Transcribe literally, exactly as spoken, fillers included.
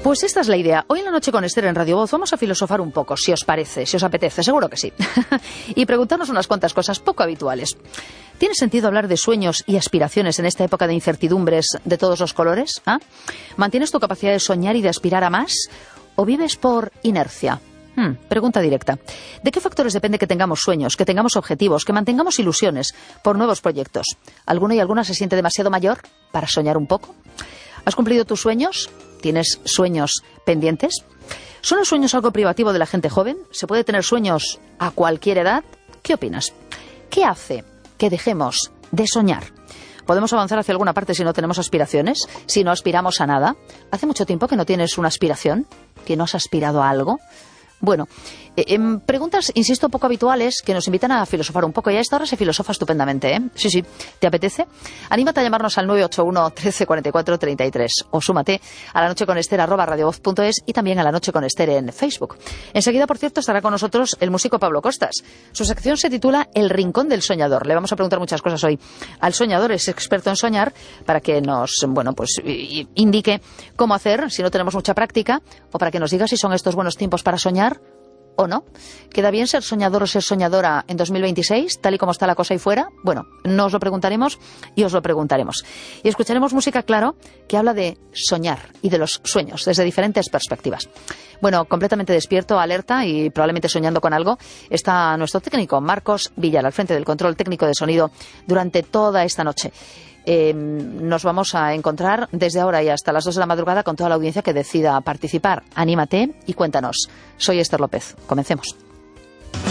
Pues esta es la idea. Hoy en la noche con Esther en Radio Voz vamos a filosofar un poco, si os parece, si os apetece, seguro que sí. Y preguntarnos unas cuantas cosas poco habituales. ¿Tiene sentido hablar de sueños y aspiraciones en esta época de incertidumbres de todos los colores? ¿Ah? ¿Mantienes tu capacidad de soñar y de aspirar a más? ¿O vives por inercia? Hmm, pregunta directa. ¿De qué factores depende que tengamos sueños, que tengamos objetivos, que mantengamos ilusiones por nuevos proyectos? ¿Alguno y alguna se siente demasiado mayor para soñar un poco? ¿Has cumplido tus sueños? ¿Tienes sueños pendientes? ¿Son los sueños algo privativo de la gente joven? ¿Se puede tener sueños a cualquier edad? ¿Qué opinas? ¿Qué hace que dejemos de soñar? ¿Podemos avanzar hacia alguna parte si no tenemos aspiraciones? ¿Si no aspiramos a nada? ¿Hace mucho tiempo que no tienes una aspiración? ¿Que no has aspirado a algo? Bueno, eh, en preguntas, insisto, poco habituales que nos invitan a filosofar un poco. Y a esta hora se filosofa estupendamente, ¿eh? Sí, sí. ¿Te apetece? Anímate a llamarnos al nueve ocho uno, trece, cuarenta y cuatro, treinta y tres o súmate a la noche con Esther arroba radiovoz punto es y también a la noche con Esther en Facebook. Enseguida, por cierto, estará con nosotros el músico Pablo Costas. Su sección se titula El Rincón del Soñador. Le vamos a preguntar muchas cosas hoy al soñador, es experto en soñar, para que nos, bueno, pues indique cómo hacer si no tenemos mucha práctica, o para que nos diga si son estos buenos tiempos para soñar ¿o no? ¿Queda bien ser soñador o ser soñadora en dos mil veintiséis, tal y como está la cosa ahí fuera? Bueno, nos lo preguntaremos y os lo preguntaremos. Y escucharemos música, claro, que habla de soñar y de los sueños desde diferentes perspectivas. Bueno, completamente despierto, alerta y probablemente soñando con algo, está nuestro técnico, Marcos Villar, al frente del control técnico de sonido durante toda esta noche. Eh, nos vamos a encontrar desde ahora y hasta las dos de la madrugada con toda la audiencia que decida participar. Anímate y cuéntanos. Soy Esther López. Comencemos.